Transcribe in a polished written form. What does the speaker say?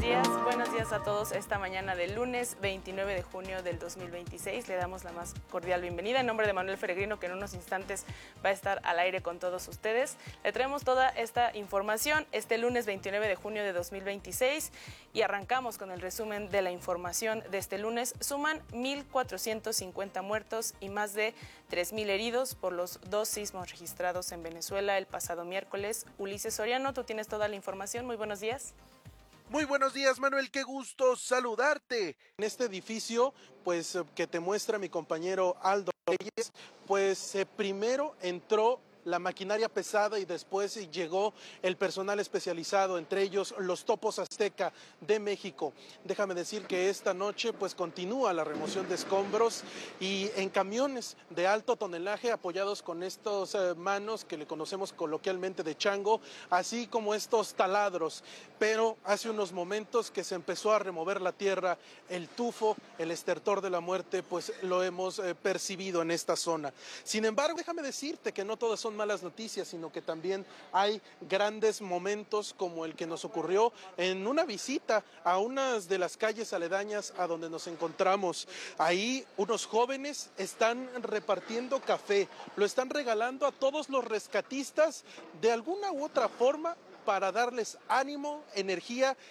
buenos días a todos esta mañana del lunes 29 de junio del 2026. Le damos la más cordial bienvenida en nombre de Manuel Peregrino, que en unos instantes va a estar al aire con todos ustedes. Le traemos toda esta información este lunes 29 de junio de 2026 y arrancamos con el resumen de la información de este lunes. Suman 1,450 muertos y más de 3,000 heridos por los 2 sismos registrados en Venezuela el pasado miércoles. Ulises Soriano, tú tienes toda la información. Muy buenos días. Muy buenos días, Manuel, qué gusto saludarte. En este edificio, pues que te muestra mi compañero Aldo Reyes, pues primero entró la maquinaria pesada y después llegó el personal especializado, entre ellos los Topos Azteca de México. Déjame decir que esta noche pues continúa la remoción de escombros y en camiones de alto tonelaje apoyados con estos manos que le conocemos coloquialmente de chango, así como estos taladros. Pero hace unos momentos que se empezó a remover la tierra, el tufo, el estertor de la muerte, pues lo hemos percibido en esta zona. Sin embargo, déjame decirte que no todas son malas noticias, sino que también hay grandes momentos como el que nos ocurrió en una visita a unas de las calles aledañas a donde nos encontramos. Ahí unos jóvenes están repartiendo café, lo están regalando a todos los rescatistas de alguna u otra forma para darles ánimo, energía